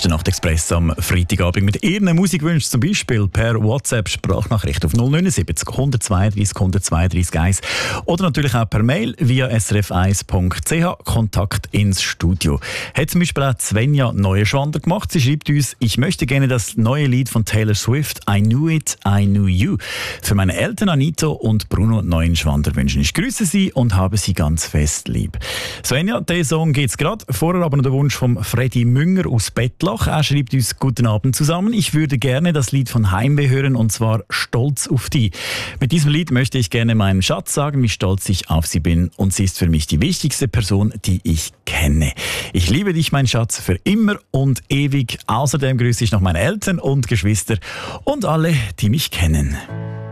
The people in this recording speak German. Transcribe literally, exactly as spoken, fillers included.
der Nachtexpress am Freitagabend mit Ihren Musikwünschen, zum Beispiel per WhatsApp-Sprachnachricht auf null neun sieben null eins zwei drei eins zwei drei eins oder natürlich auch per Mail via s r f eins punkt c h, Kontakt ins Studio. Hat zum Beispiel auch Svenja Neuenschwander gemacht. Sie schreibt uns: Ich möchte gerne das neue Lied von Taylor Swift, I Knew It, I Knew You, für meine Eltern Anito und Bruno Neuenschwander wünschen. Ich grüße Sie und habe Sie ganz fest lieb. Svenja, diesen Song geht's gerade. Vorher aber noch der Wunsch von Freddy Münger aus Bettlach. Er schreibt uns: Guten Abend zusammen. Ich würde gerne das Lied von Heimweh hören, und zwar Stolz auf die. Mit diesem Lied möchte ich gerne meinem Schatz sagen, wie stolz ich auf sie bin, und sie ist für mich die wichtigste Person, die ich kenne. Ich liebe dich, mein Schatz, für immer und ewig. Außerdem grüße ich noch meine Eltern und Geschwister und alle, die mich kennen.